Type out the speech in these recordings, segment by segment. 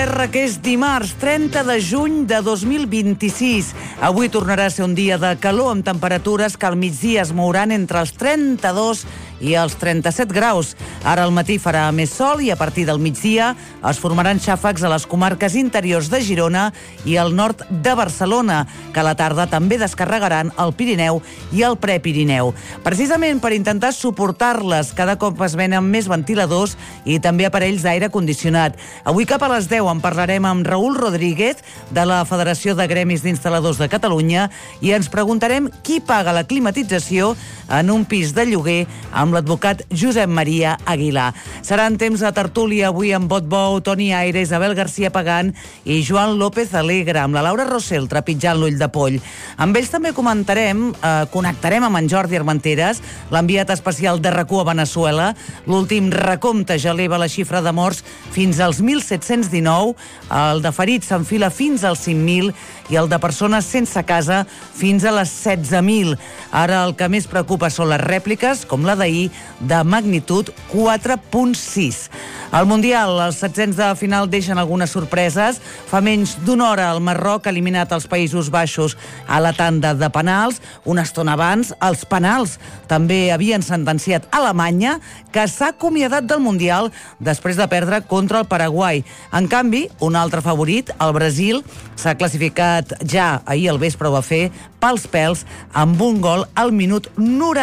Que és dimarts 30 de juny de 2026. Avui tornarà a ser un dia de calor amb temperatures que al migdia es mouran entre els 32 i els 37 graus. Ara al matí farà més sol i a partir del migdia es formaran xàfecs a les comarques interiors de Girona i al nord de Barcelona, que a la tarda també descarregaran el Pirineu i el Prepirineu. Precisament per intentar suportar-les, cada cop es venen més ventiladors i també aparells d'aire condicionat. Avui cap a les 10 en parlarem amb Raül Rodríguez de la Federació de Gremis d'Instal·ladors de Catalunya i ens preguntarem qui paga la climatització en un pis de lloguer amb l'advocat Josep Maria Aguilar. Seran temps de tertúlia avui amb Bot Bou, Toni Aire, Isabel García Pagán i Joan López Alegre, amb la Laura Rossell trepitjant l'ull de poll. Amb ells també connectarem amb en Jordi Armenteres, l'enviat especial de RAC1 a Veneçuela. L'últim recompte ja eleva la xifra de morts fins als 1.719, el de ferits s'enfila fins als 5.000 i el de persones sense casa fins a les 16.000. Ara el que més preocupa són les rèpliques, com la d'ahir, de magnitud 4.6. Al Mundial, els setzents de final deixen algunes sorpreses. Fa menys d'una hora el Marroc ha eliminat els Països Baixos a la tanda de penals. Una estona abans, els penals també havien sentenciat Alemanya, que s'ha acomiadat del Mundial després de perdre contra el Paraguai. En canvi, un altre favorit, el Brasil, s'ha classificat ja ahir al vespre, ho va fer pels pèls, amb un gol al minut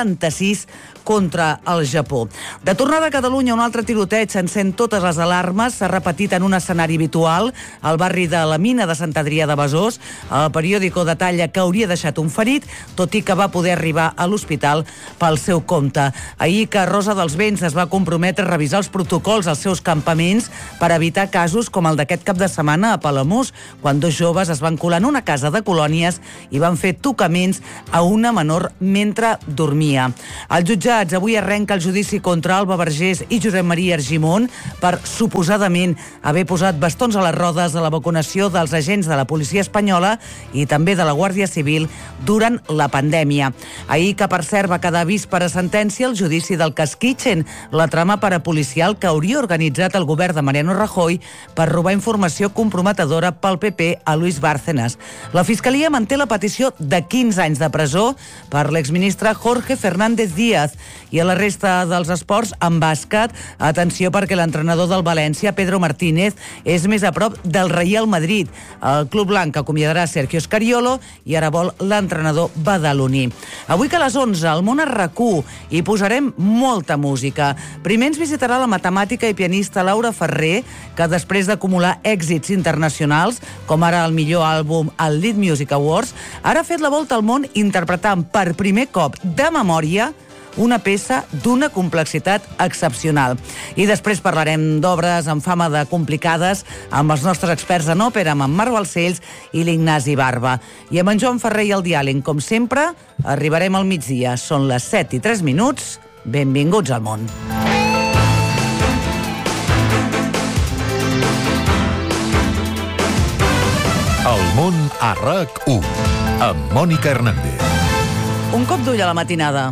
96 contra el Japó. De tornada a Catalunya, un altre tiroteig s'encén totes les alarmes. S'ha repetit en un escenari habitual al barri de la Mina de Sant Adrià de Besòs. El periòdico detalla que hauria deixat un ferit, tot i que va poder arribar a l'hospital pel seu compte. Ahir que Rosa dels Vents es va comprometre a revisar els protocols als seus campaments per evitar casos com el d'aquest cap de setmana a Palamós, quan dos joves es van colar en una casa de colònies i van fer tocaments a una menor mentre dormia. El jutjat avui arrenca el judici contra Alba Vergés i Josep Maria Argimon per suposadament haver posat bastons a les rodes a la vacunació dels agents de la policia espanyola i també de la Guàrdia Civil durant la pandèmia. Ahir, que per cert va quedar vist per a sentència el judici del cas Kitchen, la trama parapolicial que hauria organitzat el govern de Mariano Rajoy per robar informació comprometedora pel PP a Luis Bárcenas. La Fiscalia manté la petició de 15 anys de presó per l'exministre Jorge Fernández Díaz. I a la resta dels esports, en bàsquet, atenció perquè l'entrenador del València, Pedro Martínez, és més a prop del Real Madrid. El club blanc acomiadarà Sergio Scariolo i ara vol l'entrenador badaloní. Avui que a les 11 al Món a RAC1 hi posarem molta música. Primer ens visitarà la matemàtica i pianista Laura Ferrer, que després d'acumular èxits internacionals, com ara el millor àlbum al Lead Music Awards, ara ha fet la volta al món interpretant per primer cop de memòria una peça d'una complexitat excepcional. I després parlarem d'obres amb fama de complicades amb els nostres experts en òpera, amb en Marc Balcells i l'Ignasi Barba. I amb en Joan Ferrer i el diàleg, com sempre, arribarem al migdia. Són les 7:03. Benvinguts al món. El món a RAC1 amb Mònica Hernández. Un cop d'ull a la matinada.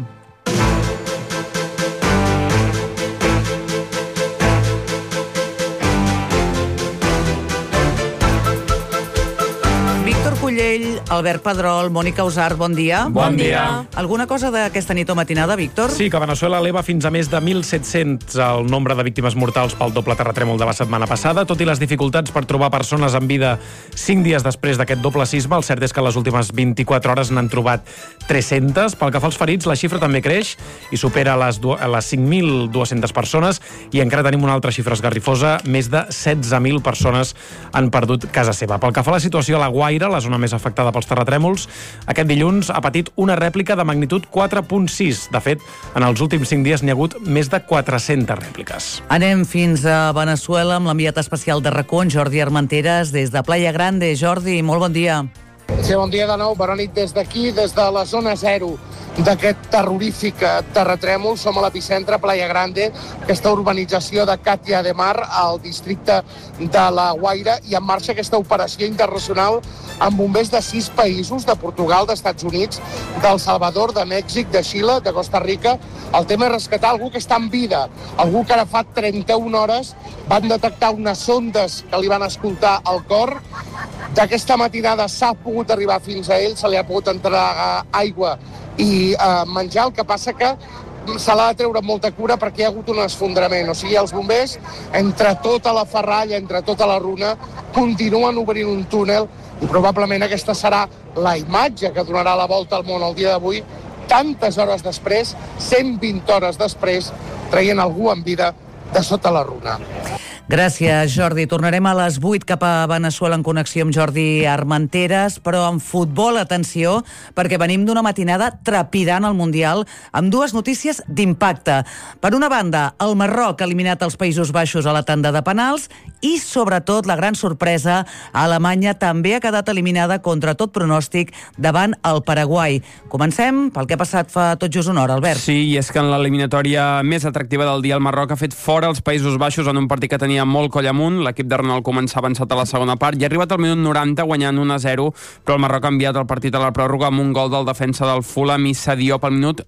Collell, Albert Pedrol, Mònica Usart, bon dia. Bon dia. Alguna cosa d'aquesta nit o matinada, Víctor? Sí, que Veneçuela eleva fins a més de 1.700 el nombre de víctimes mortals pel doble terratrèmol de la setmana passada. Tot i les dificultats per trobar persones en vida 5 dies després d'aquest doble sisme, el cert és que en les últimes 24 hores n'han trobat 300. Pel que fa als ferits, la xifra també creix i supera les 5.200 persones i encara tenim una altra xifra esgarrifosa, més de 16.000 persones han perdut casa seva. Pel que fa a la situació a la Guaira, la zona més afectada pels terratrèmols, aquest dilluns ha patit una rèplica de magnitud 4.6. De fet, en els últims 5 dies n'hi ha hagut més de 400 rèpliques. Anem fins a Veneçuela amb l'enviat especial de RAC1, Jordi Armenteres, des de Playa Grande. Jordi, molt bon dia. Sí, bon dia de nou. Bona nit des d'aquí, des de la zona 0 d'aquest terrorífic terratrèmol. Som a l'epicentre, Playa Grande, aquesta urbanització de Catia de Mar, al districte de la Guaira, i en marxa aquesta operació internacional amb bombers de 6 països, de Portugal, d'Estats Units, d'El Salvador, de Mèxic, de Xile, de Costa Rica. El tema és rescatar algú que està en vida, algú que ara fa 31 hores van detectar unes sondes que li van escoltar al cor. D'aquesta matinada s'ha pogut arribar fins a ell, se li ha pogut entregar aigua i menjar, el que passa que se l'ha de treure amb molta cura perquè hi ha hagut un esfondrament. O sigui, els bombers, entre tota la ferralla, entre tota la runa, continuen obrint un túnel i probablement aquesta serà la imatge que donarà la volta al món el dia d'avui, tantes hores després, 120 hores després, traient algú en vida de sota la runa. Gràcies, Jordi. Tornarem a les 8 cap a Veneçuela en connexió amb Jordi Armenteres, però en futbol, atenció, perquè venim d'una matinada trepidant al Mundial amb dues notícies d'impacte. Per una banda, el Marroc ha eliminat els Països Baixos a la tanda de penals i, sobretot, la gran sorpresa, Alemanya també ha quedat eliminada contra tot pronòstic davant el Paraguai. Comencem pel que ha passat fa tot just una hora, Albert. Sí, i és que en l'eliminatòria més atractiva del dia, el Marroc ha fet fora els Països Baixos en un partit que tenia molt coll amunt. L'equip de Ronald Koeman s'ha avançat a la segona part i ha arribat al minut 90 guanyant 1-0, però el Marroc ha enviat el partit a la pròrroga amb un gol del defensa del Fulham, Issa Diop, al minut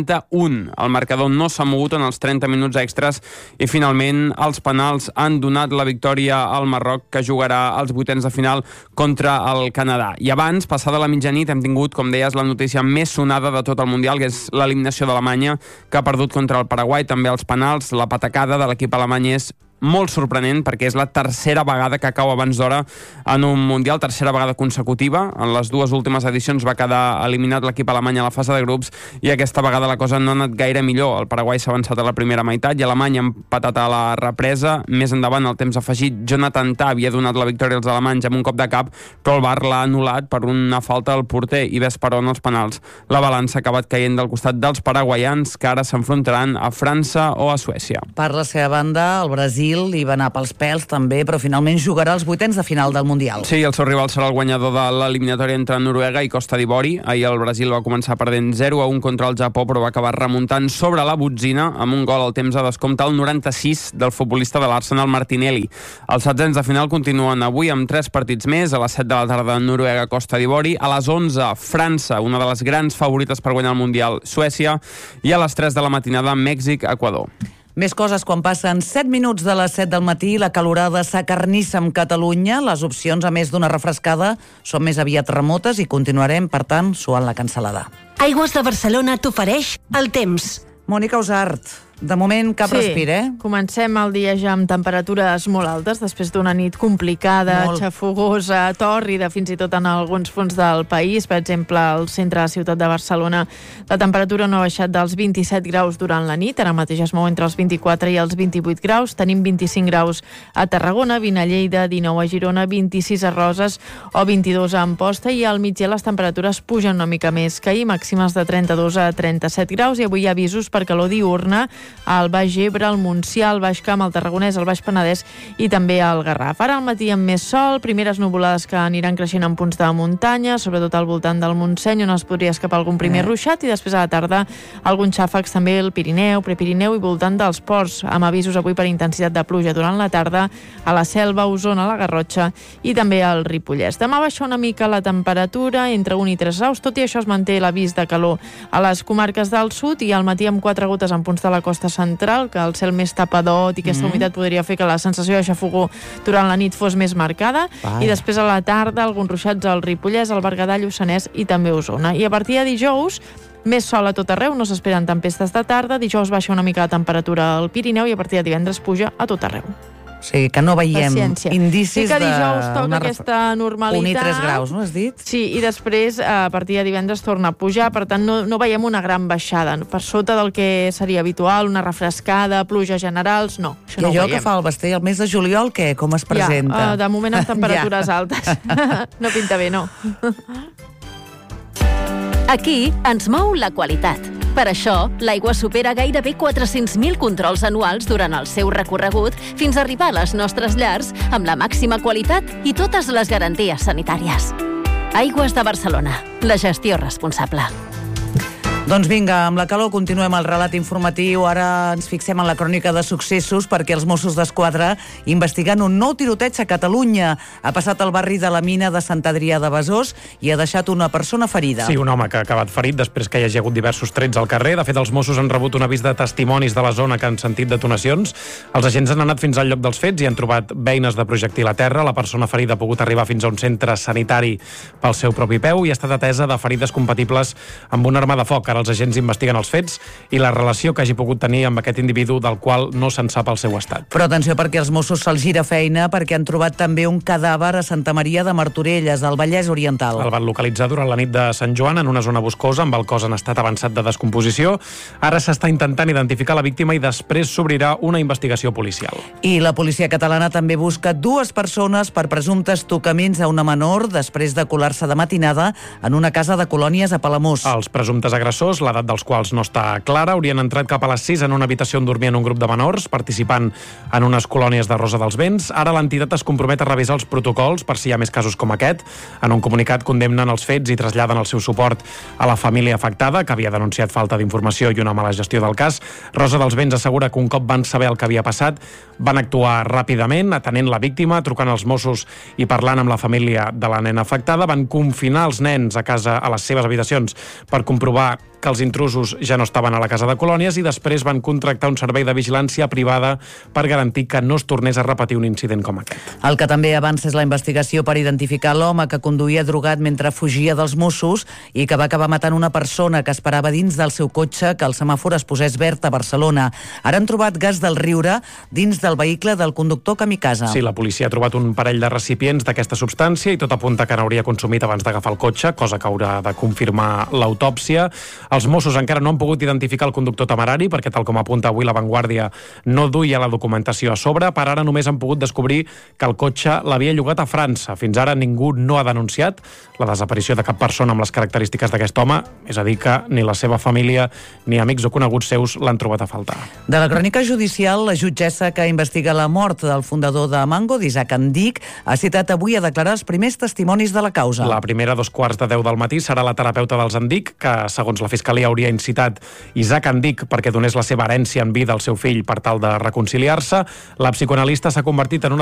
91. El marcador no s'ha mogut en els 30 minuts extras i finalment els penals han donat la victòria al Marroc, que jugarà als vuitens de final contra el Canadà. I abans, passada la mitjanit, hem tingut, com deies, la notícia més sonada de tot el Mundial, que és l'eliminació d'Alemanya, que ha perdut contra el Paraguai, també els penals. La patacada de l'equip alemany és molt sorprenent perquè és la tercera vegada que cau abans d'hora en un Mundial, tercera vegada consecutiva. En les dues últimes edicions va quedar eliminat l'equip alemany a la fase de grups i aquesta vegada la cosa no ha anat gaire millor. El Paraguai s'ha avançat a la primera meitat i Alemanya ha empatat a la represa. Més endavant, al temps afegit, Jonathan Tah havia donat la victòria als alemanys amb un cop de cap, però el VAR l'ha anul·lat per una falta al porter i ves per on els penals. La balança ha acabat caient del costat dels paraguaians, que ara s'enfrontaran a França o a Suècia. Per la seva banda, el Brasil li va anar pels pèls també, però finalment jugarà els vuitens de final del Mundial. Sí, el seu rival serà el guanyador de l'eliminatòria entre Noruega i Costa d'Ivori. Ahir el Brasil va començar perdent 0-1 contra el Japó, però va acabar remuntant sobre la botzina amb un gol al temps de descompte al 96 del futbolista de l'Arsenal Martinelli. Els setzents de final continuen avui amb 3 partits més. A les 7 de la tarda Noruega, Costa d'Ivori, a les 11 França, una de les grans favorites per guanyar el Mundial, Suècia, i a les 3 de la matinada Mèxic, Equador. Més coses quan passen 7 minuts de les 7 del matí, la calorada s'acarnissa amb Catalunya. Les opcions, a més d'una refrescada, són més aviat remotes i continuarem, per tant, suant la cansalada. Aigües de Barcelona t'ofereix el temps. Mònica Usart, de moment cap respir, Comencem el dia ja amb temperatures molt altes, després d'una nit complicada, xafogosa, tòrrida, fins i tot en alguns punts del país. Per exemple, al centre de la ciutat de Barcelona, la temperatura no ha baixat dels 27 graus durant la nit, ara mateix es mou entre els 24 i els 28 graus. Tenim 25 graus a Tarragona, 20 a Lleida, 19 a Girona, 26 a Roses o 22 a Amposta, i al migdia les temperatures pugen una mica més que ahir, màximes de 32 a 37 graus, i avui hi ha avisos per calor diurna al Baix Ebre, al Montsià, al Baix Camp, al Tarragonès, al Baix Penedès i també al Garraf. Ara al matí amb més sol, primeres nuvolades que aniran creixent en punts de muntanya, sobretot al voltant del Montseny, on es podria escapar algun primer ruixat, i després a la tarda alguns xàfecs també al Pirineu, Prepirineu i voltant dels ports, amb avisos avui per intensitat de pluja durant la tarda a la Selva, Osona, la Garrotxa i també al Ripollès. Demà baixa una mica la temperatura, entre 1 i 3 graus, tot i això es manté l'avís de calor a les comarques del sud, i al matí amb 4 gotes en punts de la costa central, que el cel més tapadot i aquesta humitat podria fer que la sensació de xafogor durant la nit fos més marcada. I després a la tarda alguns ruixats al Ripollès, al Berguedà, Lluçanès i també Osona. I a partir de dijous més sol a tot arreu, no s'esperen tempestes de tarda. Dijous baixa una mica la temperatura al Pirineu i a partir de divendres puja a tot arreu. O sigui que no veiem indicis que dijous toca aquesta normalitat. 1 i 3 graus, no has dit? Sí, i després a partir de divendres torna a pujar, per tant no veiem una gran baixada. Per sota del que seria habitual, una refrescada, pluja generals, no. Això no ho veiem. I allò que fa el Bastell el mes de juliol, què? Com es presenta? De moment amb temperatures altes. No pinta bé, no. Aquí ens mou la qualitat. Per això, l'aigua supera gairebé 400.000 controls anuals durant el seu recorregut fins a arribar a les nostres llars amb la màxima qualitat i totes les garanties sanitàries. Aigües de Barcelona, la gestió responsable. Doncs vinga, amb la calor continuem el relat informatiu. Ara ens fixem en la crònica de successos perquè els Mossos d'Esquadra investiguen un nou tiroteig a Catalunya. Ha passat al barri de la Mina de Sant Adrià de Besòs i ha deixat una persona ferida. Sí, un home que ha acabat ferit després que hi hagi hagut diversos trets al carrer. De fet, els Mossos han rebut un avís de testimonis de la zona que han sentit detonacions. Els agents han anat fins al lloc dels fets i han trobat beines de projectil a terra. La persona ferida ha pogut arribar fins a un centre sanitari pel seu propi peu i ha estat atesa de ferides compatibles amb una arma de foc. Ara els agents investiguen els fets i la relació que hagi pogut tenir amb aquest individu del qual no se'n sap el seu estat. Però atenció, perquè els Mossos se'ls gira feina perquè han trobat també un cadàver a Santa Maria de Martorelles, al Vallès Oriental. El van localitzar durant la nit de Sant Joan en una zona boscosa amb el cos en estat avançat de descomposició. Ara s'està intentant identificar la víctima i després s'obrirà una investigació policial. I la policia catalana també busca 2 persones per presumptes tocaments a una menor després de colar-se de matinada en una casa de colònies a Palamós. Els presumptes agressors, l'edat dels quals no està clara, haurien entrat cap a les 6 en una habitació on dormien un grup de menors, participant en unes colònies de Rosa dels Vents. Ara l'entitat es compromet a revisar els protocols per si hi ha més casos com aquest. En un comunicat condemnen els fets i traslladen el seu suport a la família afectada, que havia denunciat falta d'informació i una mala gestió del cas. Rosa dels Vents assegura que un cop van saber el que havia passat, van actuar ràpidament, atenent la víctima, trucant als Mossos i parlant amb la família de la nena afectada. Van confinar els nens a casa, a les seves habitacions, per comprovar que els intrusos ja no estaven a la casa de colònies i després van contractar un servei de vigilància privada per garantir que no es tornés a repetir un incident com aquest. El que també avança és la investigació per identificar l'home que conduïa drogat mentre fugia dels Mossos i que va acabar matant una persona que esperava dins del seu cotxe que el semàfor es posés verd a Barcelona. Ara han trobat gas del riure dins del vehicle del conductor kamikaze. Sí, la policia ha trobat un parell de recipients d'aquesta substància i tot apunta que n'hauria consumit abans d'agafar el cotxe, cosa que haurà de confirmar l'autòpsia. Els Mossos encara no han pogut identificar el conductor temerari perquè, tal com apunta avui La Vanguardia, no duia la documentació a sobre. Per ara només han pogut descobrir que el cotxe l'havia llogat a França. Fins ara ningú no ha denunciat la desaparició de cap persona amb les característiques d'aquest home, és a dir que ni la seva família ni amics o coneguts seus l'han trobat a faltar. De la crònica judicial, la jutgessa que investiga la mort del fundador de Mango, d'Isaac Andic, ha citat avui a declarar els primers testimonis de la causa. La primera, a 2:15 del matí, serà la terapeuta dels Andic, que, segons la Fiscalia, hauria incitat Isaac Andic perquè donés la seva herència en vida al seu fill per tal de reconciliar-se. La psicoanalista s'ha convertit en una